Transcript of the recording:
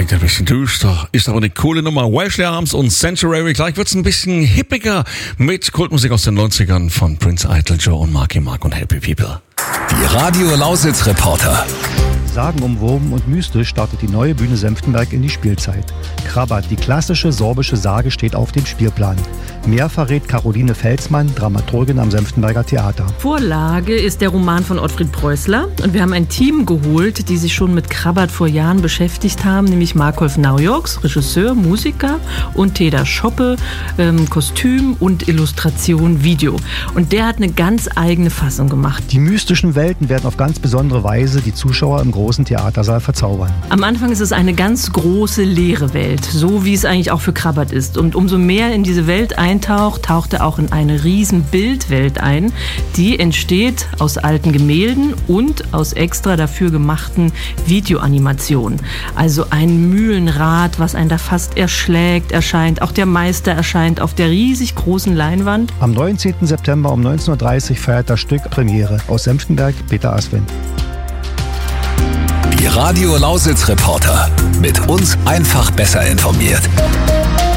klingt ein bisschen düster, ist aber eine coole Nummer. Welshly Arms und Sanctuary. Gleich wird's ein bisschen hippiger mit Kultmusik aus den 90ern von Prince, Eitel, Joe und Marky Mark und Happy People. Die Radio Lausitz Reporter. Sagenumwoben und mystisch startet die neue Bühne Senftenberg in die Spielzeit. Krabbert, die klassische sorbische Sage, steht auf dem Spielplan. Mehr verrät Caroline Felsmann, Dramaturgin am Senftenberger Theater. Vorlage ist der Roman von Ottfried Preußler. Und wir haben ein Team geholt, die sich schon mit Krabbert vor Jahren beschäftigt haben, nämlich Markolf Naujoks, Regisseur, Musiker, und Teda Schoppe, Kostüm und Illustration, Video. Und der hat eine ganz eigene Fassung gemacht. Die mystischen Welten werden auf ganz besondere Weise die Zuschauer im großen Theatersaal verzaubern. Am Anfang ist es eine ganz große leere Welt, so wie es eigentlich auch für Krabbert ist. Und umso mehr in diese Welt eintaucht, taucht er auch in eine riesen Bildwelt ein. Die entsteht aus alten Gemälden und aus extra dafür gemachten Videoanimationen. Also ein Mühlenrad, was einen da fast erschlägt, erscheint. Auch der Meister erscheint auf der riesig großen Leinwand. Am 19. September um 19.30 Uhr feiert das Stück Premiere. Aus Senftenberg, Peter Aswin. Die Radio Lausitz Reporter. Mit uns einfach besser informiert.